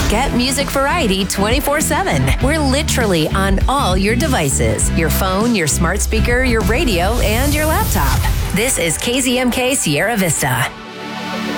Get music variety 24/7. We're literally on all your devices. Your phone, your smart speaker, your radio, and your laptop. This is KZMK Sierra Vista.